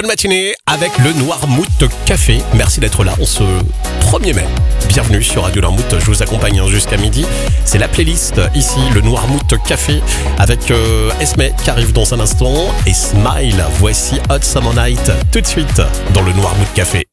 matinée avec le Noirmouth Café. Merci d'être là en ce 1er mai. Bienvenue sur Radio Noirmouth, je vous accompagne jusqu'à midi. C'est la playlist ici, le Noirmouth Café avec Esme qui arrive dans un instant et Smile. Voici Hot Summer Night tout de suite dans le Noirmouth Café.